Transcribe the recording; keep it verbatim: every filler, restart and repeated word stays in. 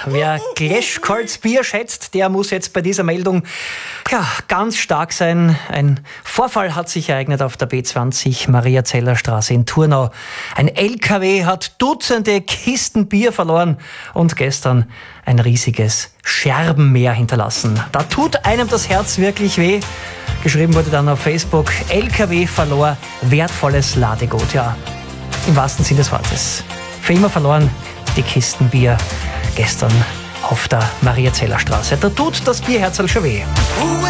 wer Gleschkolz Bier schätzt, der muss jetzt bei dieser Meldung ja, ganz stark sein. Ein Vorfall hat sich ereignet auf der B zwanzig Maria-Zeller-Straße in Thurnau. Ein L K W hat Dutzende Kisten Bier verloren und gestern ein riesiges Scherbenmeer hinterlassen. Da tut einem das Herz wirklich weh. Geschrieben wurde dann auf Facebook, L K W verlor wertvolles Ladegut. Ja, im wahrsten Sinne des Wortes. Für immer verloren die Kisten Bier gestern auf der Maria-Zeller-Straße. Da tut das Bierherzl schon weh.